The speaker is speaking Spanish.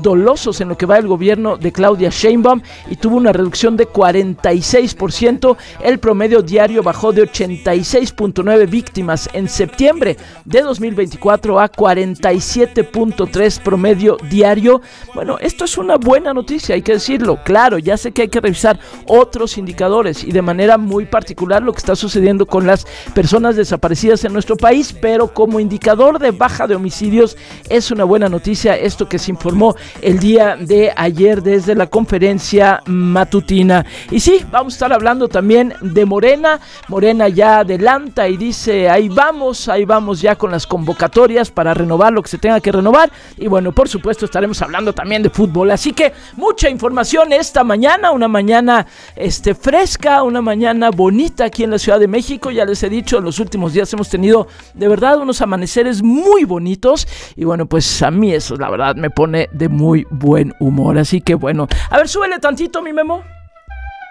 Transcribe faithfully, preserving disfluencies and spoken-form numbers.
dolosos en lo que va el gobierno de Claudia Sheinbaum y tuvo una reducción de cuarenta y seis por ciento. El promedio diario bajó de ochenta y seis punto nueve víctimas en septiembre de dos mil veinticuatro a cuarenta y siete punto tres promedio diario. Bueno, esto es una buena noticia, hay que decirlo. Claro, ya sé que hay que revisar otros indicadores y de manera muy particular lo que está sucediendo con las personas desaparecidas en nuestro país, pero como indicador de baja de homicidios es una buena noticia esto que se informó el día de ayer desde la conferencia matutina. Y sí, vamos a estar hablando también de Morena. Morena ya adelanta y dice, ahí vamos, ahí vamos ya con las convocatorias para renovar lo que se tenga que renovar. Y bueno, por supuesto estaremos hablando también de fútbol. Así que mucha información esta mañana, una mañana este, fresca, una mañana bonita aquí en la Ciudad de México. Ya les he dicho, en los últimos días hemos tenido de verdad unos amaneceres muy bonitos. Y bueno, pues a mí eso la verdad me pone de muy buen humor. Así que bueno, a ver, súbele tantito mi Memo.